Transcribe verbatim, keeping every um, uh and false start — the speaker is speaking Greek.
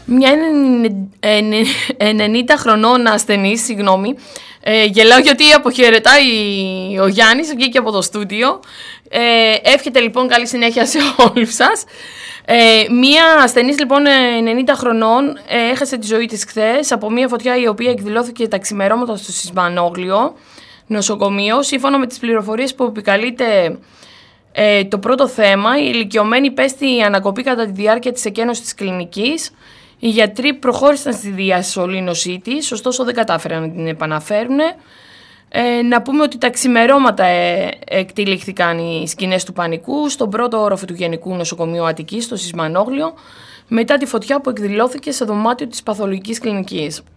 Μια ενενήντα χρονών ασθενής, συγγνώμη, ε, γελάω γιατί αποχαιρετάει ο Γιάννης, βγήκε από το στούντιο. Ε, εύχεται λοιπόν καλή συνέχεια σε όλους σας. Ε, μια ασθενής λοιπόν ενενήντα χρονών ε, έχασε τη ζωή της χθες από μια φωτιά η οποία εκδηλώθηκε τα ξημερώματα στο Σισμανόγλιο νοσοκομείο. Σύμφωνα με τις πληροφορίες που επικαλείται ε, το πρώτο θέμα, η ηλικιωμένη πέστη ανακοπή κατά τη διάρκεια της εκένωσης της κλινικής. Οι γιατροί προχώρησαν στη διασωλήνωσή της, ωστόσο δεν κατάφεραν να την επαναφέρουν. Ε, να πούμε ότι τα ξημερώματα ε, εκτυλίχθηκαν οι σκηνές του πανικού στον πρώτο όροφο του Γενικού Νοσοκομείου Αττικής, στο Σισμανόγλιο, μετά τη φωτιά που εκδηλώθηκε σε δωμάτιο της παθολογικής κλινικής.